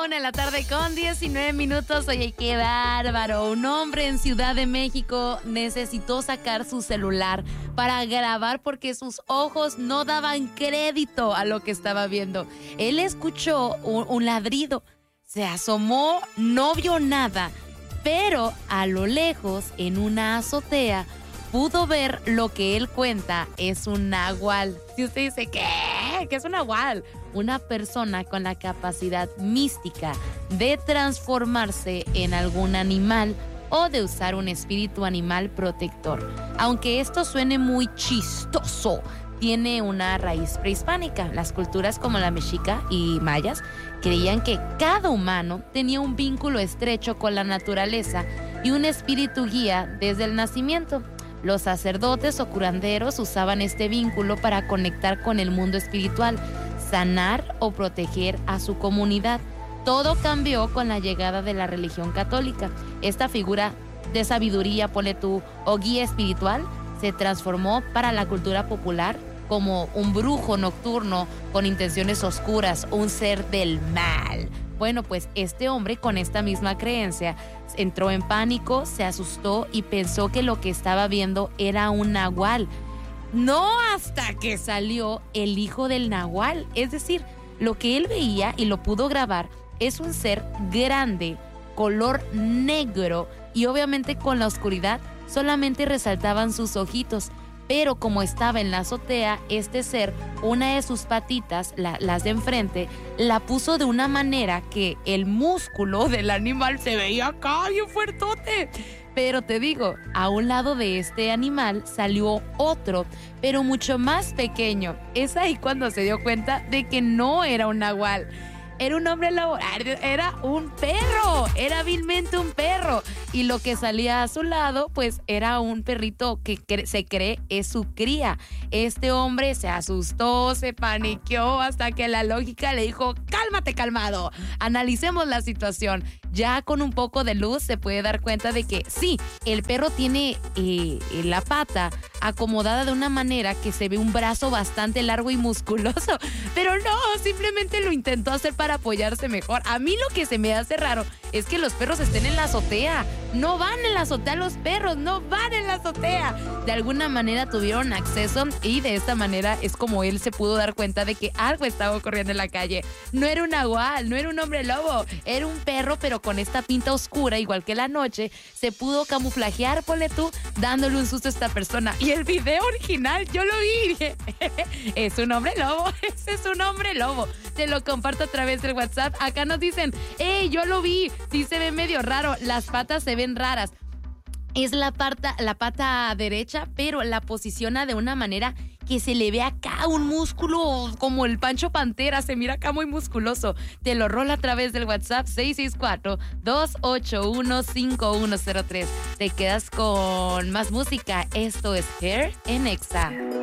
1:19 p.m. Oye, qué bárbaro. Un hombre en Ciudad de México necesitó sacar su celular para grabar porque sus ojos no daban crédito a lo que estaba viendo. Él escuchó un ladrido, se asomó, no vio nada, pero a lo lejos, en una azotea, pudo ver lo que él cuenta es un nahual. Si usted dice, ¿qué es un nahual? Una persona con la capacidad mística de transformarse en algún animal o de usar un espíritu animal protector. Aunque esto suene muy chistoso, tiene una raíz prehispánica. Las culturas como la mexica y mayas creían que cada humano tenía un vínculo estrecho con la naturaleza y un espíritu guía desde el nacimiento. Los sacerdotes o curanderos usaban este vínculo para conectar con el mundo espiritual, sanar o proteger a su comunidad. Todo cambió con la llegada de la religión católica. Esta figura de sabiduría, ponle tú, o guía espiritual, se transformó para la cultura popular como un brujo nocturno con intenciones oscuras, un ser del mal. Bueno, pues este hombre con esta misma creencia entró en pánico, se asustó y pensó que lo que estaba viendo era un nahual. No hasta que salió el hijo del nahual. Es decir, lo que él veía y lo pudo grabar es un ser grande, color negro y obviamente con la oscuridad solamente resaltaban sus ojitos. Pero como estaba en la azotea, este ser, una de sus patitas, las de enfrente, la puso de una manera que el músculo del animal se veía acá bien fuertote. Pero te digo, a un lado de este animal salió otro, pero mucho más pequeño. Es ahí cuando se dio cuenta de que no era un nahual. Era un hombre lobo, era un perro, era vilmente un perro. Y lo que salía a su lado, pues era un perrito que se cree es su cría. Este hombre se asustó, se paniqueó hasta que la lógica le dijo, cálmate, calmado, analicemos la situación. Ya con un poco de luz se puede dar cuenta de que sí, el perro tiene la pata acomodada de una manera que se ve un brazo bastante largo y musculoso, pero no, simplemente lo intentó hacer para apoyarse mejor. A mí lo que se me hace raro es que los perros estén en la azotea. No van en la azotea los perros, no van en la azotea. De alguna manera tuvieron acceso y de esta manera es como él se pudo dar cuenta de que algo estaba ocurriendo en la calle. No era un nahual, no era un hombre lobo, era un perro, pero con esta pinta oscura, igual que la noche, se pudo camuflajear, ponle tú, dándole un susto a esta persona. Y el video original, yo lo vi y dije, es un hombre lobo, ese es un hombre lobo. Te lo comparto a través del WhatsApp. Acá nos dicen, yo lo vi, sí se ve medio raro, las patas se ven raras. Es la pata derecha, pero la posiciona de una manera que se le ve acá un músculo como el Pancho Pantera, se mira acá muy musculoso. Te lo rola a través del WhatsApp 664-281-5103. Te quedas con más música. Esto es Hair en Exa.